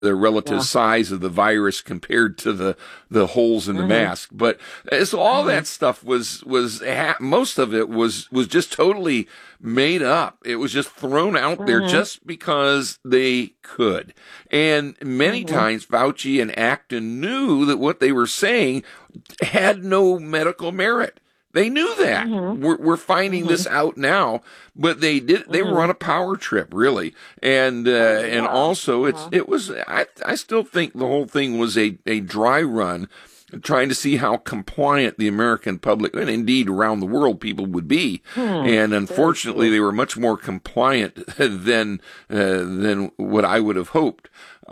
the relative size of the virus compared to the holes in the mask. But so all that stuff was most of it was just totally made up. It was just thrown out there just because they could. And many times Fauci and Acton knew that what they were saying had no medical merit. They knew that. We're finding this out now, but they were on a power trip, really. And also I still think the whole thing was a dry run, trying to see how compliant the American public, and indeed around the world, people would be. And unfortunately, they were much more compliant than what I would have hoped.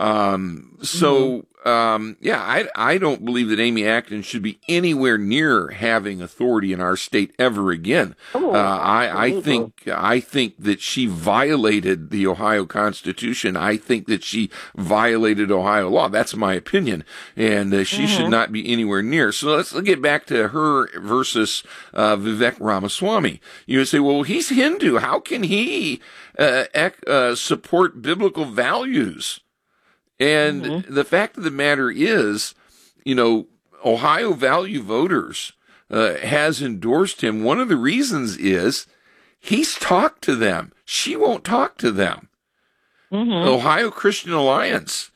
I don't believe that Amy Acton should be anywhere near having authority in our state ever again. I think that she violated the Ohio Constitution. I think that she violated Ohio law. That's my opinion, and she should not be anywhere near. So let's get back to her versus Vivek Ramaswamy. You would say, well, he's Hindu. How can he support biblical values? And the fact of the matter is, Ohio Value Voters has endorsed him. One of the reasons is he's talked to them. She won't talk to them. Ohio Christian Alliance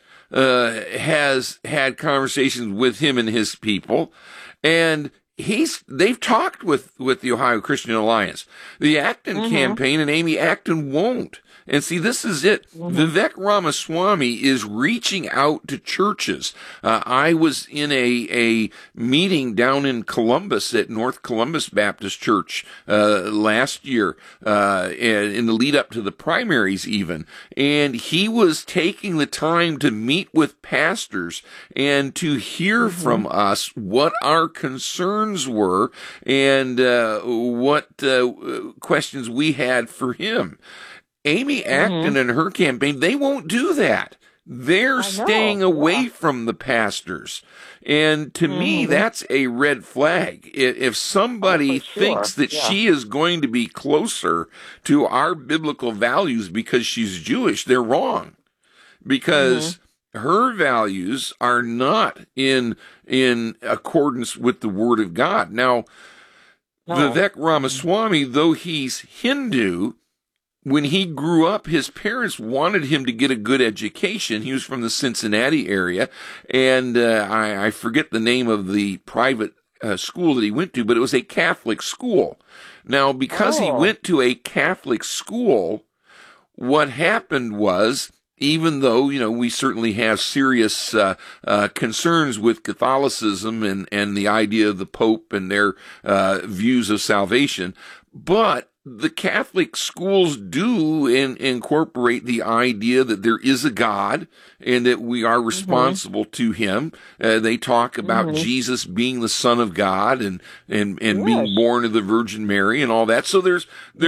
has had conversations with him and his people, and they've talked with the Ohio Christian Alliance. The Acton campaign and Amy Acton won't. And see, this is it. Vivek Ramaswamy is reaching out to churches. I was in a meeting down in Columbus at North Columbus Baptist Church last year, in the lead up to the primaries even. And he was taking the time to meet with pastors and to hear from us what our concerns were and what questions we had for him. Amy Acton and her campaign, they won't do that. They're staying away from the pastors. And to me, that's a red flag. If somebody thinks that she is going to be closer to our biblical values because she's Jewish, they're wrong. Because her values are not in accordance with the Word of God. Now, Vivek Ramaswamy, though he's Hindu, when he grew up, his parents wanted him to get a good education. He was from the Cincinnati area, and I forget the name of the private school that he went to, but it was a Catholic school. Now, because he went to a Catholic school, what happened was, even though, we certainly have serious concerns with Catholicism and the idea of the Pope and their views of salvation, but the Catholic schools do incorporate the idea that there is a God and that we are responsible to him. They talk about Jesus being the Son of God and being born of the Virgin Mary and all that. So there's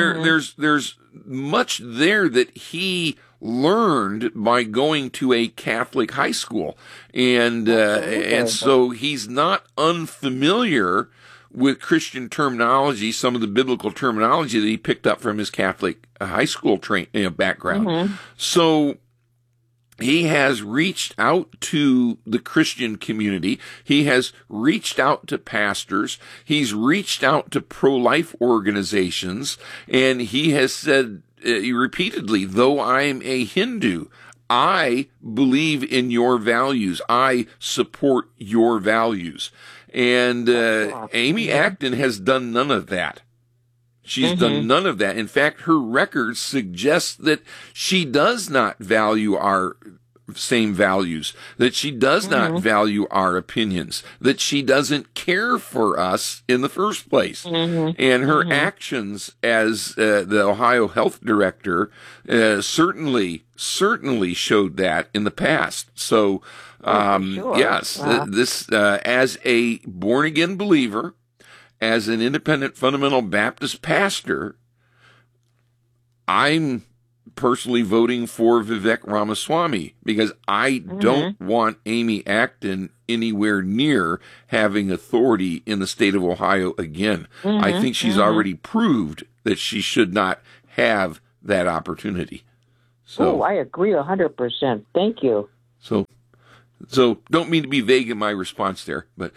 much there that he learned by going to a Catholic high school. And so he's not unfamiliar with Christian terminology, some of the biblical terminology that he picked up from his Catholic high school background. So he has reached out to the Christian community. He has reached out to pastors. He's reached out to pro-life organizations. And he has said repeatedly, though I'm a Hindu, I believe in your values. I support your values. And Amy Acton has done none of that. She's done none of that. In fact, her record suggests that she does not value our same values, that she does not value our opinions, that she doesn't care for us in the first place. And her actions as the Ohio health director certainly showed that in the past. So, yes, this as a born-again believer, as an independent fundamental Baptist pastor, I'm personally voting for Vivek Ramaswamy because I don't want Amy Acton anywhere near having authority in the state of Ohio again. I think she's already proved that she should not have that opportunity. So, I agree 100%. Thank you. So So don't mean to be vague in my response there, but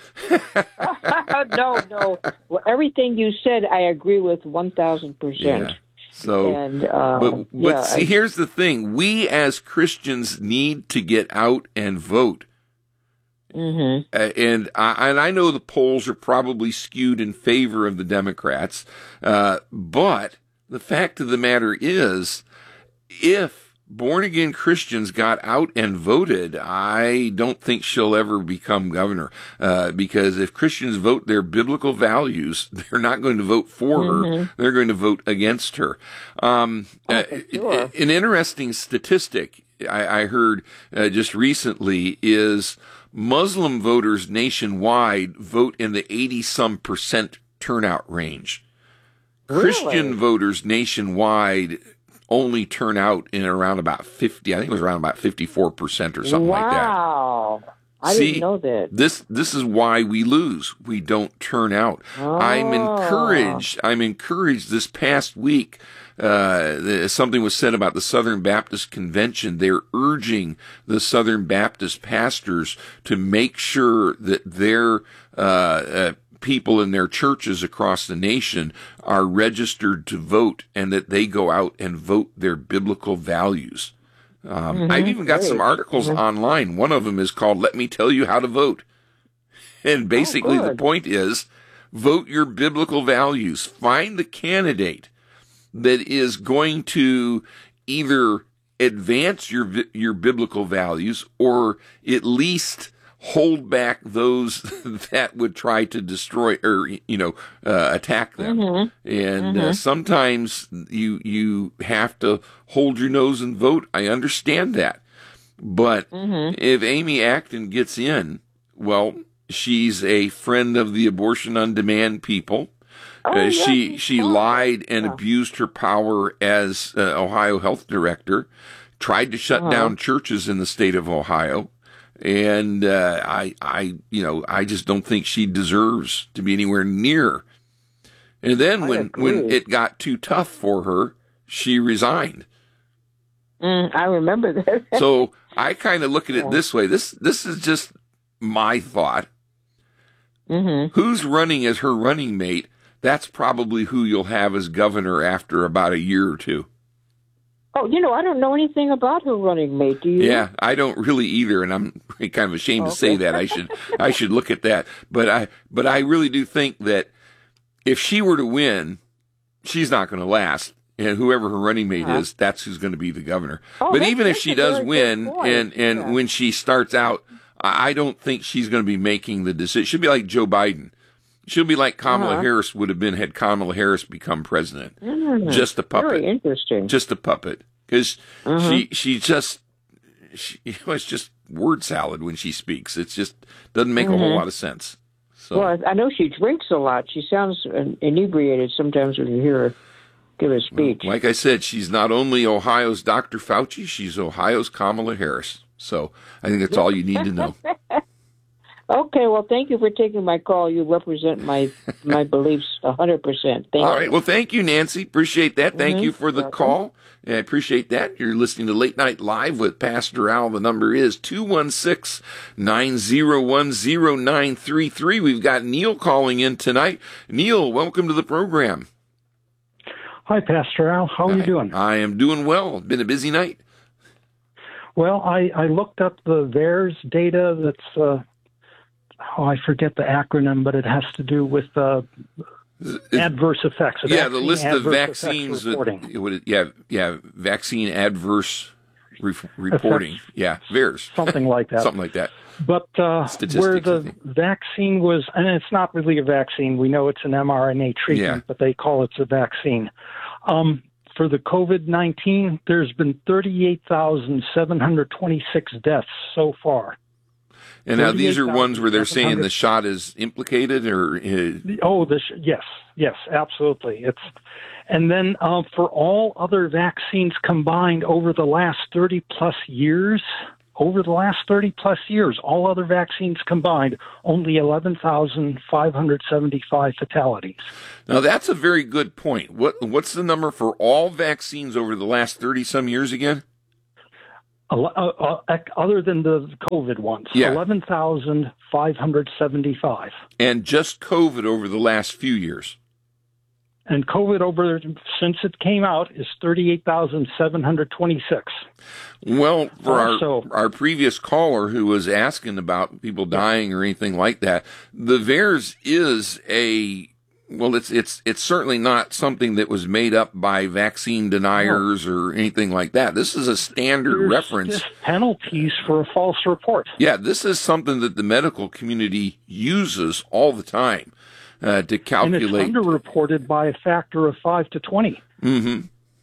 No. Well, everything you said, I agree with 1,000%. yeah. So, see, here's the thing: we as Christians need to get out and vote. Mm-hmm. And I know the polls are probably skewed in favor of the Democrats, but the fact of the matter is, if born-again Christians got out and voted, I don't think she'll ever become governor. Because if Christians vote their biblical values, they're not going to vote for her. They're going to vote against her. Sure. An interesting statistic I heard just recently is Muslim voters nationwide vote in the 80-some% turnout range. Really? Christian voters nationwide only turn out in around about 50, I think it was around about 54% or something like that. Wow. I didn't know that. This is why we lose. We don't turn out. Oh. I'm encouraged this past week. Something was said about the Southern Baptist Convention. They're urging the Southern Baptist pastors to make sure that their people in their churches across the nation are registered to vote and that they go out and vote their biblical values. I've even got some articles online. One of them is called "Let Me Tell You How to Vote." And basically the point is, vote your biblical values. Find the candidate that is going to either advance your biblical values or at least hold back those that would try to destroy or attack them. And sometimes you have to hold your nose and vote. I understand that, but if Amy Acton gets in, well, she's a friend of the Abortion on Demand people. She lied and abused her power as Ohio health director, tried to shut down churches in the state of Ohio. And I just don't think she deserves to be anywhere near. And then when it got too tough for her, she resigned. I remember that. So I kind of look at it this way. This is just my thought. Who's running as her running mate? That's probably who you'll have as governor after about a year or two. Oh, I don't know anything about her running mate. Do you? Yeah, I don't really either, and I'm kind of ashamed to say that. I should look at that. But I really do think that if she were to win, she's not going to last. And whoever her running mate is, that's who's going to be the governor. But even if she does win, and when she starts out, I don't think she's going to be making the decision. She'll be like Joe Biden. She'll be like Kamala Harris would have been had Kamala Harris become president. Just a puppet. Very interesting. Just a puppet. Because it's just word salad when she speaks. It just doesn't make a whole lot of sense. So. Well, I know she drinks a lot. She sounds inebriated sometimes when you hear her give a speech. Well, like I said, she's not only Ohio's Dr. Fauci, she's Ohio's Kamala Harris. So I think that's all you need to know. Okay, well, thank you for taking my call. You represent my beliefs 100%. Thank you. All right, well, thank you, Nancy. Appreciate that. Thank you for the call. I appreciate that. You're listening to Late Night Live with Pastor Al. The number is 216-901-0933. We've got Neil calling in tonight. Neil, welcome to the program. Hi, Pastor Al. How are you doing? I am doing well. It's been a busy night. Well, I looked up the VAERS data that's... I forget the acronym, but it has to do with adverse effects. The list of vaccines. Vaccine adverse reporting. Effects, VAERS. Something like that. Something like that. But where the vaccine was, and it's not really a vaccine. We know it's an mRNA treatment, but they call it a vaccine. For the COVID-19, there's been 38,726 deaths so far. And now these are ones where they're saying the shot is implicated, or yes, absolutely. And then for all other vaccines combined over the last 30 plus years, all other vaccines combined, only 11,575 fatalities. Now that's a very good point. What's the number for all vaccines over the last 30 some years again? Other than the COVID ones, 11,575. And just COVID over the last few years. And COVID since it came out is 38,726. Well, for our previous caller who was asking about people dying or anything like that, the VAERS is it's certainly not something that was made up by vaccine deniers or anything like that. This is a standard reference. There's penalties for a false report. Yeah, this is something that the medical community uses all the time to calculate. And it's underreported by a factor of 5 to 20. Mm-hmm.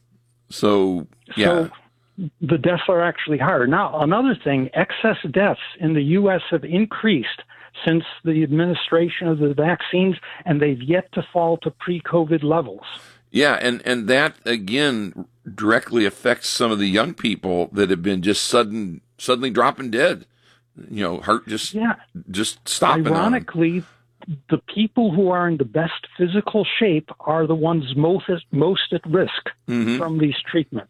So, yeah. So the deaths are actually higher. Now, another thing, excess deaths in the U.S. have increased since the administration of the vaccines, and they've yet to fall to pre-COVID levels. Yeah, and that, again, directly affects some of the young people that have been just suddenly dropping dead. Heart just stopping. Ironically, the people who are in the best physical shape are the ones most at risk from these treatments.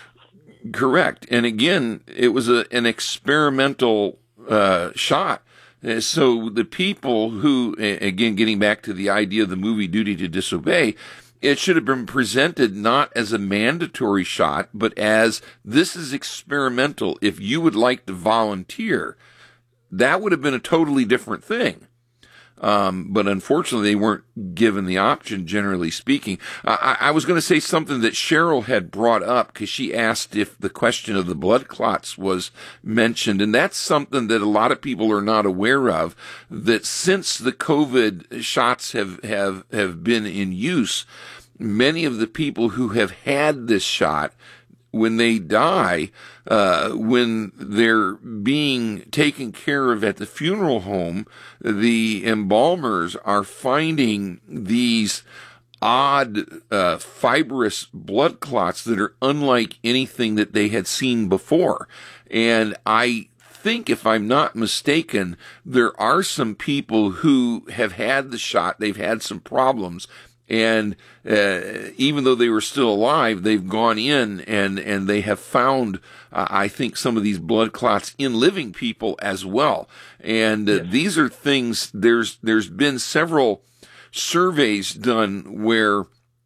Correct. And again, it was an experimental shot. So the people who, again, getting back to the idea of the movie Duty to Disobey, it should have been presented not as a mandatory shot, but as this is experimental. If you would like to volunteer, that would have been a totally different thing. But unfortunately, they weren't given the option, generally speaking. I was going to say something that Cheryl had brought up because she asked if the question of the blood clots was mentioned. And that's something that a lot of people are not aware of, that since the COVID shots have been in use, many of the people who have had this shot, when they die, when they're being taken care of at the funeral home, the embalmers are finding these odd, fibrous blood clots that are unlike anything that they had seen before. And I think, if I'm not mistaken, there are some people who have had the shot, they've had some problems, and even though they were still alive, they've gone in and they have found, I think, some of these blood clots in living people as well. And these are things, there's been several surveys done where,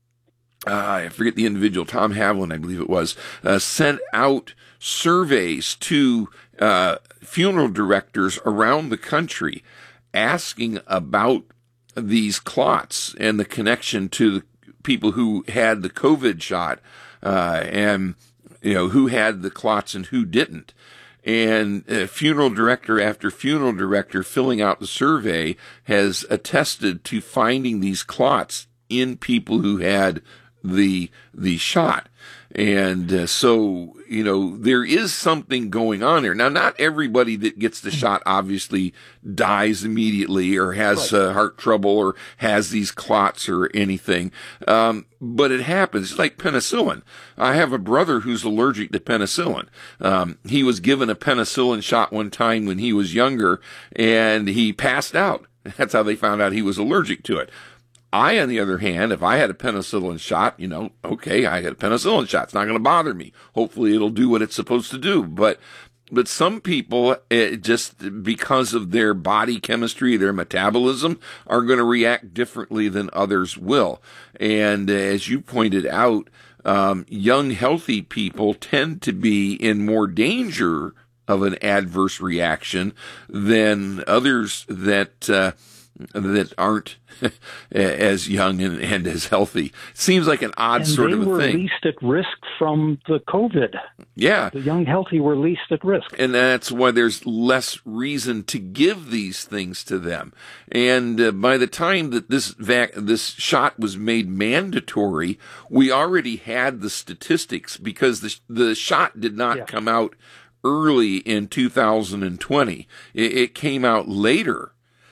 I forget the individual, Tom Havlin, I believe it was, sent out surveys to funeral directors around the country asking about these clots and the connection to the people who had the COVID shot, and who had the clots and who didn't. And funeral director after funeral director filling out the survey has attested to finding these clots in people who had the shot. And so, there is something going on there. Now, not everybody that gets the shot obviously dies immediately or has heart trouble or has these clots or anything. But it happens. It's like penicillin. I have a brother who's allergic to penicillin. He was given a penicillin shot one time when he was younger, and he passed out. That's how they found out he was allergic to it. I, on the other hand, if I had a penicillin shot, okay, I had a penicillin shot. It's not going to bother me. Hopefully it'll do what it's supposed to do. But some people, just because of their body chemistry, their metabolism, are going to react differently than others will. And as you pointed out, young, healthy people tend to be in more danger of an adverse reaction than others that aren't as young and as healthy. Seems like an odd sort of a thing. And they were least at risk from the COVID. Yeah. The young healthy were least at risk. And that's why there's less reason to give these things to them. And by the time that this shot was made mandatory, we already had the statistics, because the shot did not come out early in 2020. It came out later.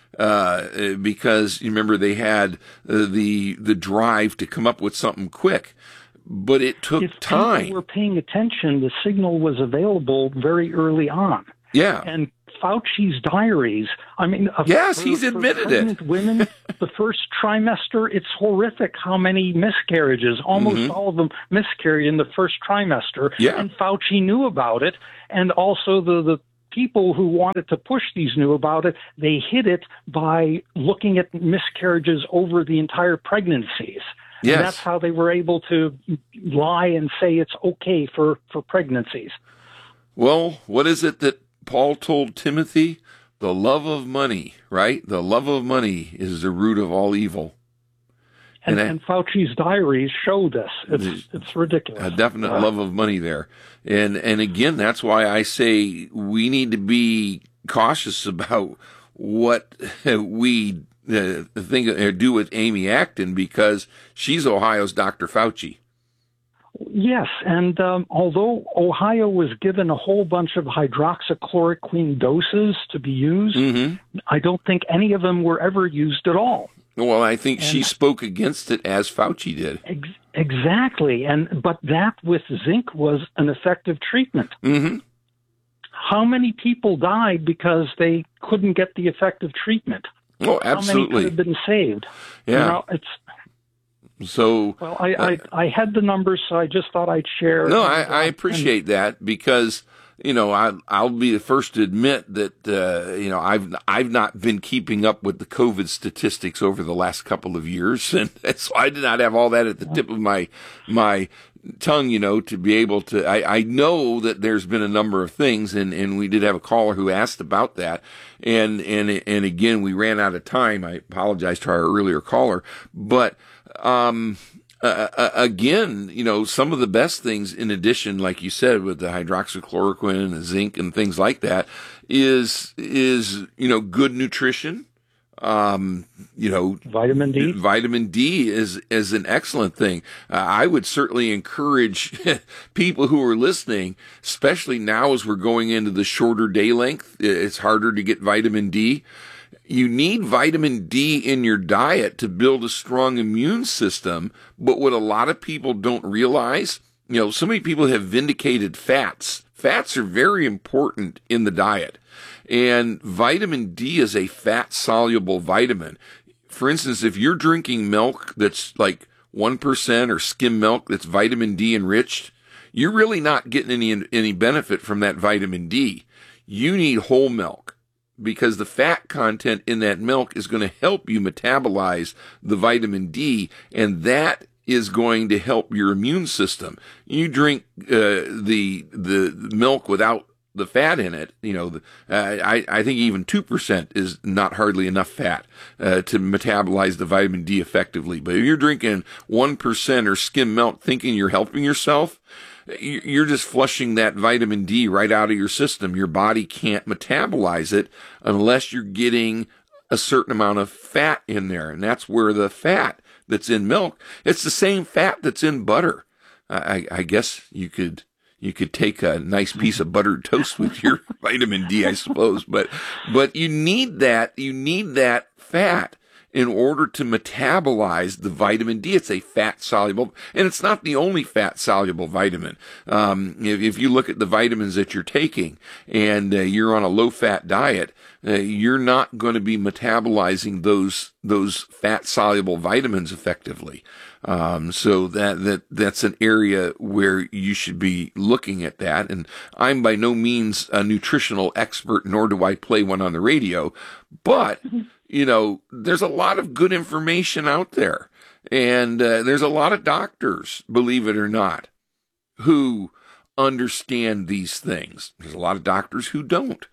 Because you remember they had the drive to come up with something quick, but it took time. If people were paying attention, the signal was available very early on. Yeah. And Fauci's diaries. I mean, yes, he's admitted pregnant it. Women, the first trimester, it's horrific how many miscarriages. Almost all of them miscarry in the first trimester. Yeah. And Fauci knew about it, and also the people who wanted to push these knew about it. They hid it by looking at miscarriages over the entire pregnancies. Yes. And that's how they were able to lie and say it's okay for pregnancies. Well, what is it that Paul told Timothy? The love of money, right? The love of money is the root of all evil. And Fauci's diaries show this. It's ridiculous. A definite love of money there. And again, that's why I say we need to be cautious about what we think or do with Amy Acton, because she's Ohio's Dr. Fauci. Yes, and although Ohio was given a whole bunch of hydroxychloroquine doses to be used, I don't think any of them were ever used at all. Well, I think she spoke against it as Fauci did. Exactly, but that with zinc was an effective treatment. How many people died because they couldn't get the effective treatment? Oh, absolutely. How many could have been saved? Yeah. So, well, I had the numbers, so I just thought I'd share. No, I appreciate that, because I'll be the first to admit that I've not been keeping up with the COVID statistics over the last couple of years, and so I did not have all that at the tip of my tongue, to be able to. I know that there's been a number of things, and we did have a caller who asked about that, and again we ran out of time. I apologize to our earlier caller, but. Again, some of the best things, in addition, like you said, with the hydroxychloroquine and the zinc and things like that, is good nutrition. Vitamin D. Vitamin D is an excellent thing. I would certainly encourage people who are listening, especially now as we're going into the shorter day length. It's harder to get vitamin D. You need vitamin D in your diet to build a strong immune system, but what a lot of people don't realize, so many people have vindicated fats. Fats are very important in the diet, and vitamin D is a fat-soluble vitamin. For instance, if you're drinking milk that's like 1% or skim milk that's vitamin D enriched, you're really not getting any benefit from that vitamin D. You need whole milk, because the fat content in that milk is going to help you metabolize the vitamin D, and that is going to help your immune system. You drink the milk without the fat in it, I think even 2% is not hardly enough fat to metabolize the vitamin D effectively. But if you're drinking 1% or skim milk thinking you're helping yourself, you're just flushing that vitamin D right out of your system. Your body can't metabolize it unless you're getting a certain amount of fat in there. And that's where the fat that's in milk, it's the same fat that's in butter. I guess you could take a nice piece of buttered toast with your vitamin D, I suppose. But you need that fat in order to metabolize the vitamin D. It's a fat-soluble, and it's not the only fat-soluble vitamin. If you look at the vitamins that you're taking and you're on a low-fat diet, you're not going to be metabolizing those fat-soluble vitamins effectively. So that's an area where you should be looking at that. And I'm by no means a nutritional expert, nor do I play one on the radio, but there's a lot of good information out there. And there's a lot of doctors, believe it or not, who understand these things. There's a lot of doctors who don't.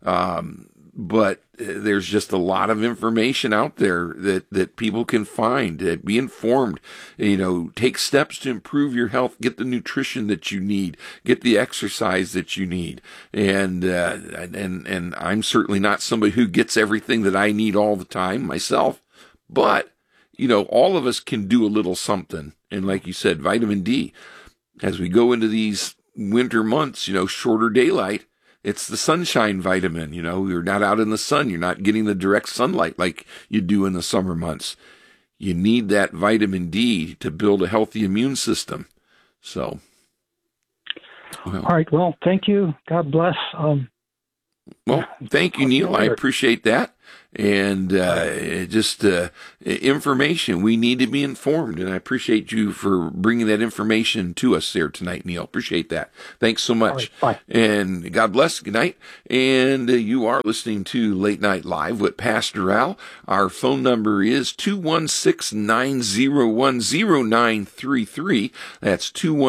But there's just a lot of information out there that people can find, be informed, take steps to improve your health, get the nutrition that you need, get the exercise that you need. And I'm certainly not somebody who gets everything that I need all the time myself, but, all of us can do a little something. And like you said, vitamin D, as we go into these winter months, shorter daylight, it's the sunshine vitamin. You're not out in the sun. You're not getting the direct sunlight like you do in the summer months. You need that vitamin D to build a healthy immune system. So. All right. Well, thank you. God bless. Well, thank you, Neil. I appreciate that. And just information. We need to be informed, and I appreciate you for bringing that information to us there tonight, Neil. Appreciate that. Thanks so much. Right, bye. And God bless. Good night. And you are listening to Late Night Live with Pastor Al. Our phone number is 216-901-0933. That's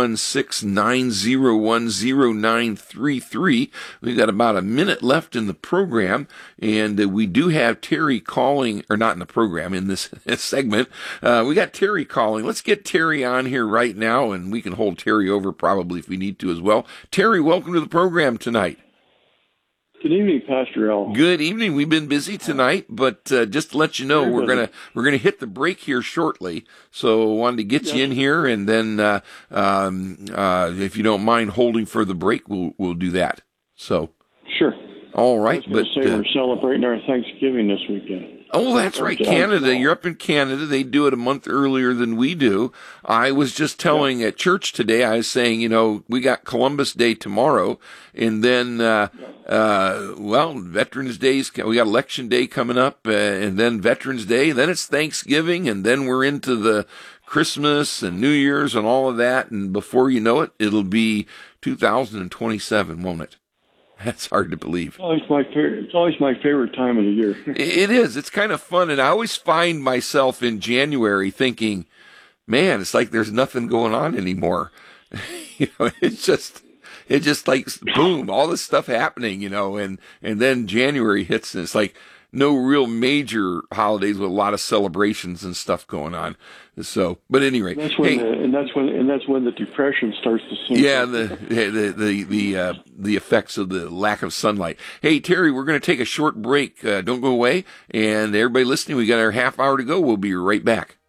216-901-0933. We've got about a minute left in the program, and we do have Terry calling, or not in the program, in this segment. We got Terry calling. Let's get Terry on here right now, and we can hold Terry over probably if we need to as well. Terry, welcome to the program tonight. Good evening, Pastor Al. Good evening. We've been busy tonight, but just to let you know, we're gonna hit the break here shortly. So wanted to get you in here, and then if you don't mind holding for the break, we'll do that. So sure. All right, but we're celebrating our Thanksgiving this weekend. Oh, that's right, Canada. You're up in Canada. They do it a month earlier than we do. I was just telling at church today, I was saying, we got Columbus Day tomorrow, and then, Veterans Day, we got Election Day coming up, and then Veterans Day, then it's Thanksgiving, and then we're into the Christmas and New Year's and all of that, and before you know it, it'll be 2027, won't it? That's hard to believe. It's always my favorite time of the year. It is. It's kind of fun. And I always find myself in January thinking, man, it's like there's nothing going on anymore. It's just like, boom, all this stuff happening, and then January hits and it's like no real major holidays with a lot of celebrations and stuff going on. So, but anyway, that's when the depression starts to sink. Yeah, the effects of the lack of sunlight. Hey, Terry, we're going to take a short break. Don't go away. And everybody listening, we got our half hour to go. We'll be right back.